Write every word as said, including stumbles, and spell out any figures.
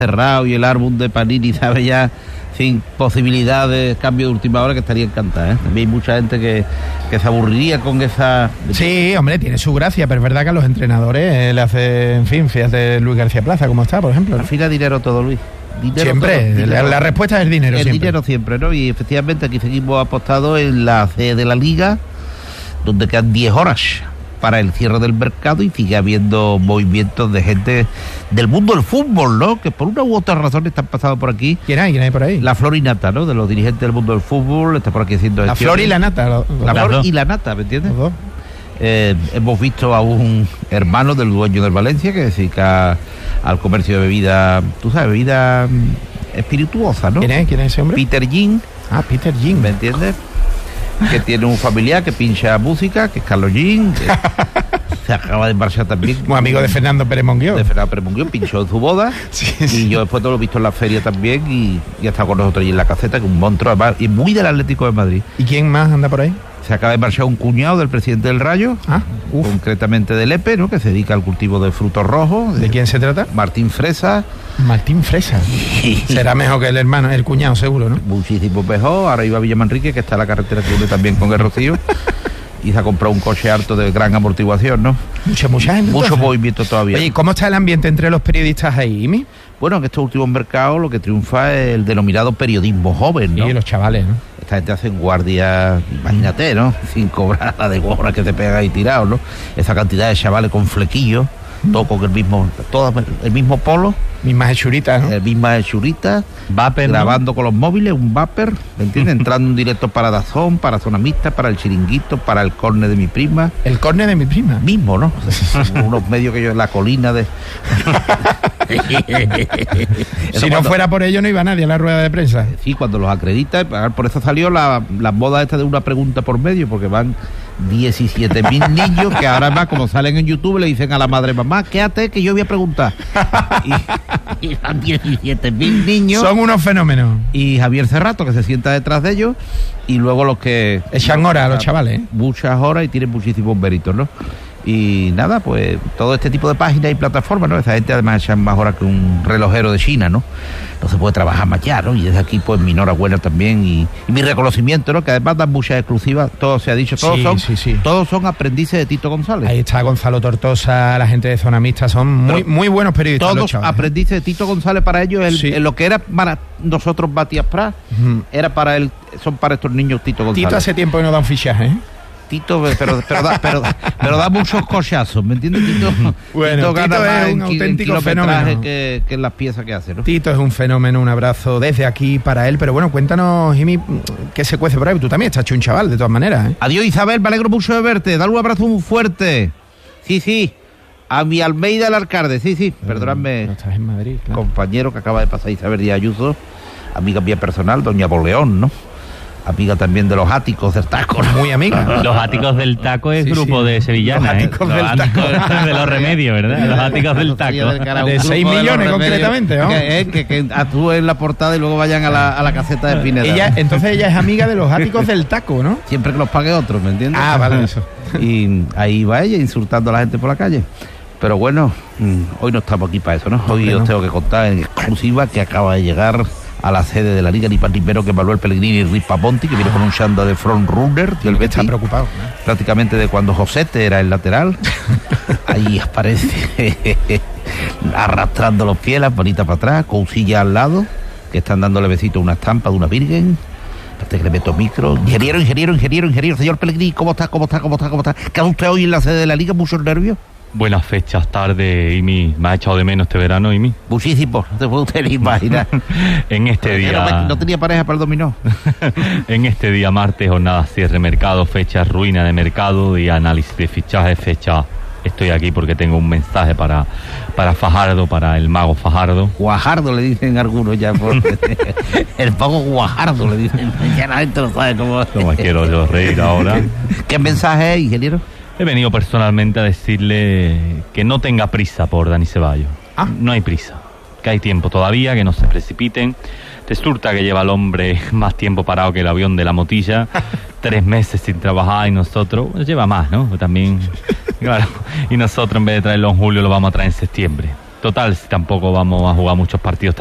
cerrado y el álbum de Panini, ¿sabes? Ya sin posibilidad de cambio de última hora, que estaría encantada, ¿eh? También hay mucha gente que, que se aburriría con esa... Sí, hombre, tiene su gracia, pero es verdad que a los entrenadores eh, le hace, en fin, fíjate Luis García Plaza, ¿cómo está, por ejemplo? ¿no? Al final dinero todo, Luis. Dinero siempre, todo, dinero. La, la respuesta es el dinero el siempre. El dinero siempre, ¿no? Y efectivamente aquí seguimos apostados en la sede de la Liga, donde quedan diez horas para el cierre del mercado y sigue habiendo movimientos de gente del mundo del fútbol, ¿no? Que por una u otra razón están pasando por aquí. ¿Quién hay? ¿Quién hay por ahí? La flor y nata, ¿no? De los dirigentes del mundo del fútbol, está por aquí haciendo... La flor y la nata. Lo, lo la flor dos. Y la nata, ¿me entiendes? Los dos. Eh, hemos visto a un hermano del dueño del Valencia que se dedica al comercio de bebida, tú sabes, bebida espirituosa, ¿no? ¿Quién es? ¿Quién es ese hombre? Peter Gin. Ah, Peter Gin. ¿Me entiendes? Que tiene un familiar que pincha música, que es Carlos Gin, que se acaba de marchar también. Muy amigo de Fernando Pérez Monguió. De Fernando Pérez Monguió, pinchó en su boda. Sí, y sí. yo después todo lo he visto en la feria también y, y ha estado con nosotros allí en la caseta, que es un monstruo, además, y muy del Atlético de Madrid. ¿Y quién más anda por ahí? Se acaba de marchar un cuñado del presidente del Rayo, ah, uf. concretamente de Lepe, ¿no? Que se dedica al cultivo de frutos rojos. ¿De quién se trata? Martín Fresa. Martín Fresa. Será mejor que el hermano, el cuñado, seguro, ¿no? Muchísimo mejor. Ahora iba a Villamanrique, que está en la carretera que une también con el Rocío, y se ha comprado un coche harto de gran amortiguación, ¿no? Mucha, mucha gente. Mucho entonces. movimiento todavía. Oye, ¿cómo está el ambiente entre los periodistas ahí, Imi? Bueno, en estos últimos mercados lo que triunfa es el denominado periodismo joven, ¿no? Sí, los chavales, ¿no? Esta gente hace guardia, imagínate, ¿no? Sin cobrar la de gorra que te pega ahí tirado, ¿no? Esa cantidad de chavales con flequillos, todo con el mismo, todo el mismo polo. Mismas hechuritas, ¿no? El misma hechurita, Vapor, grabando ¿no? con los móviles, un vapor, ¿me entiendes? Entrando en directo para Dazón, para Zona Mixta, para el Chiringuito, para el Corne de mi prima. El córner de mi prima. Mismo, ¿no? Unos medios que yo en la colina de... Si no cuando... fuera por ello no iba nadie a la rueda de prensa. Sí, cuando los acredita, por eso salió la, la moda esta de una pregunta por medio, porque van diecisiete mil niños que ahora más, como salen en YouTube, le dicen a la madre, mamá, quédate que yo voy a preguntar. Y, y van diecisiete mil niños. Son unos fenómenos. Y Javier Cerrato, que se sienta detrás de ellos, y luego los que... Echan horas a los chavales, ¿eh? Muchas horas y tienen muchísimos méritos, ¿no? Y nada, pues todo este tipo de páginas y plataformas, ¿no? Esa gente además echan más horas que un relojero de China, ¿no? No se puede trabajar más ya, ¿no? Y desde aquí, pues, mi enhorabuena también y, y mi reconocimiento, ¿no? Que además dan muchas exclusivas, todo se ha dicho, todos Sí, son sí, sí. todos son aprendices de Tito González. Ahí está Gonzalo Tortosa, la gente de Zona Mixta, son muy, muy buenos periodistas. Todos los chavales. aprendices de Tito González para ellos, el, Sí. el lo que era para nosotros Matías Prat, Ujú. era para él, son para estos niños Tito González. Tito hace tiempo que no da un fichaje, ¿eh? Tito, pero, pero, da, pero, pero da muchos cochazos, ¿me entiendes, Tito? Bueno, Tito gana más es un en ki- en auténtico kilometraje fenómeno. Que, que en las piezas que hace, ¿no? Tito es un fenómeno, un abrazo desde aquí para él. Pero bueno, cuéntanos, Jimmy, qué se cuece por ahí. Tú también estás hecho un chaval, de todas maneras, ¿eh? Adiós, Isabel, me alegro mucho de verte. Dale un abrazo muy fuerte. Sí, sí. A mi Almeida el alcalde, sí, sí. Perdóname, No estás en Madrid, claro. compañero que acaba de pasar Isabel Díaz Ayuso, amiga mía personal, doña Boleón, ¿no? Amiga también de los áticos del taco, ¿no? Muy amiga. Los áticos del taco es Sí, grupo sí. de sevillana, Los ¿eh? áticos Los del áticos taco. de los remedios, ¿verdad? Los áticos del taco. De seis millones, concretamente, ¿no? Que, eh, que, que actúen la portada y luego vayan a la, a la caseta de Pineda. Ella, entonces ella es amiga de los áticos del taco, ¿no? Siempre que los pague otro, ¿me entiendes? Ah, vale, eso. Y ahí va ella insultando a la gente por la calle. Pero bueno, mm, hoy no estamos aquí para eso, ¿no? Hoy Hombre, os no. tengo que contar en exclusiva que acaba de llegar a la sede de la Liga ni más ni menos que Manuel Pellegrini y Riz Paponti, que viene con un chándal de front runner del Está Betis, preocupado, ¿no? prácticamente de cuando Josete era el lateral. Ahí aparece arrastrando los pies, las manitas para atrás, Cousilla al lado, que están dándole besito a una estampa de una virgen. Espérate que le meto micro. Ingeniero, ingeniero, ingeniero, ingeniero. Señor Pellegrini, ¿cómo está? ¿Cómo está? ¿Cómo está? ¿Cómo está? ¿Qué hace usted hoy en la sede de la Liga? ¿Muchos nervios? Buenas fechas, tarde, Imi. Me ha echado de menos este verano, Imi. Muchísimo, no te puede usted ni imaginar. En este Pero día... me- no tenía pareja para el dominó. En este día martes, jornada cierre mercado, fecha ruina de mercado y análisis de fichaje, fecha. Estoy aquí porque tengo un mensaje para, para Fajardo, para el mago Fajardo. Guajardo le dicen algunos ya. Por... el pago Guajardo le dicen. Ya la gente no sabe cómo. No me quiero yo reír ahora. ¿Qué mensaje es, ingeniero? He venido personalmente a decirle que no tenga prisa por Dani Ceballos. Ah. No hay prisa, que hay tiempo todavía, que no se precipiten. Resulta que lleva el hombre más tiempo parado que el avión de la Motilla, tres meses sin trabajar, y nosotros, bueno, lleva más, ¿no? También, claro, y nosotros en vez de traerlo en julio lo vamos a traer en septiembre. Total, si tampoco vamos a jugar muchos partidos